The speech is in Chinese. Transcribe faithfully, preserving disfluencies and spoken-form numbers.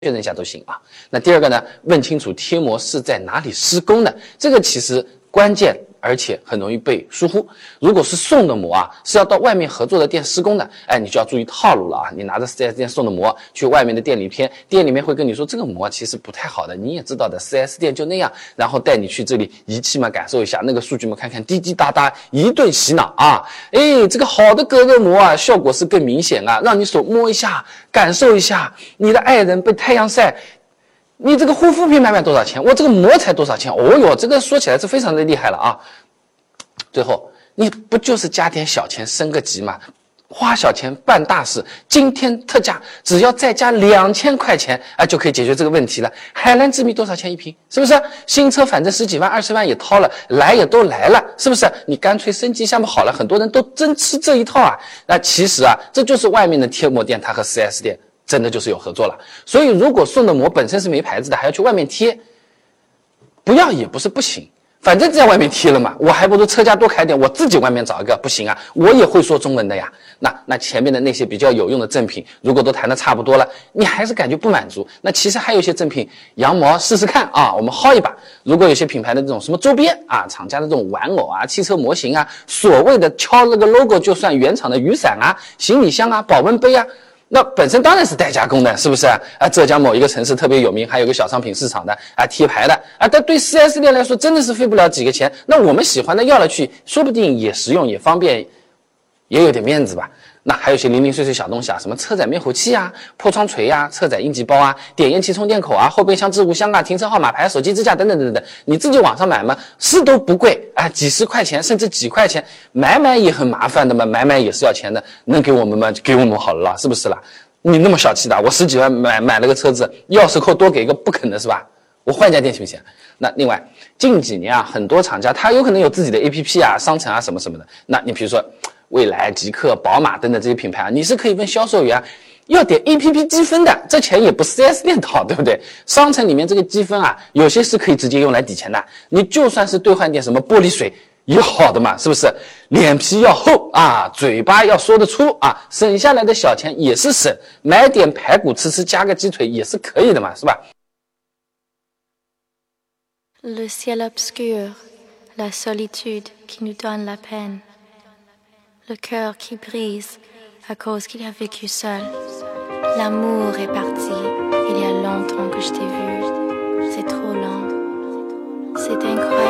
认一下都行啊。那第二个呢，问清楚贴膜是在哪里施工的，这个其实关键，而且很容易被疏忽。如果是送的膜啊，是要到外面合作的店施工的，哎，你就要注意套路了啊！你拿着 四 S 店送的膜去外面的店里贴，店里面会跟你说这个膜其实不太好的，你也知道的 ，四 S 店就那样，然后带你去这里仪器嘛感受一下，那个数据嘛看看，滴滴答答一顿洗脑啊！哎，这个好的隔热膜啊，效果是更明显啊，让你手摸一下，感受一下，你的爱人被太阳晒。你这个护肤品买买多少钱？我这个膜才多少钱？哦哟，这个说起来是非常的厉害了啊！最后，你不就是加点小钱升个级吗？花小钱办大事，今天特价，只要再加两千块钱啊，就可以解决这个问题了。海蓝之谜多少钱一瓶？是不是？新车反正十几万、二十万也掏了，来也都来了，是不是？你干脆升级一下不好了？很多人都真吃这一套啊。那其实啊，这就是外面的贴膜店，它和 四 S 店。真的就是有合作了，所以如果送的膜本身是没牌子的，还要去外面贴，不要也不是不行，反正在外面贴了嘛，我还不如车价多开点，我自己外面找一个，不行啊，我也会说中文的呀。那那前面的那些比较有用的赠品，如果都谈的差不多了，你还是感觉不满足，那其实还有一些赠品，羊毛试试看啊，我们薅一把。如果有些品牌的这种什么周边啊，厂家的这种玩偶啊、汽车模型啊，所谓的敲了个 logo 就算原厂的雨伞啊、行李箱啊、保温杯啊。那本身当然是代加工的，是不是啊？啊，浙江某一个城市特别有名，还有个小商品市场的啊，贴牌的啊，但对 四 S 店来说真的是费不了几个钱。那我们喜欢的要了去，说不定也实用也方便，也有点面子吧。那还有些零零碎碎小东西啊，什么车载灭火器啊、破窗锤啊、车载应急包啊、点烟器充电口啊、后备箱置物箱啊、停车号码牌、手机支架等等等等，你自己网上买嘛，是都不贵啊，几十块钱甚至几块钱，买买也很麻烦的嘛，买买也是要钱的，能给我们吗？给我们好了啦，是不是啦？你那么小气的，我十几万买买了个车子，钥匙扣多给一个不可能是吧？我换家店行不行？那另外近几年啊，很多厂家他有可能有自己的 A P P 啊、商城啊什么什么的，那你比如说蔚来、极客、宝马等等这些品牌啊，你是可以问销售员要点 A P P 积分的，这钱也不 四 S 店掏，对不对？商城里面这个积分啊，有些是可以直接用来抵钱的，你就算是兑换点什么玻璃水也好的嘛，是不是？脸皮要厚啊，嘴巴要说得出啊，省下来的小钱也是省，买点排骨吃吃，加个鸡腿也是可以的嘛，是吧？ Le ciel obscur, la solitude qui nous donne la peine, le cœur qui brise à cause qu'il a vécu seul. L'amour est parti, il y a longtemps que je t'ai vu, c'est trop lent, c'est incroyable.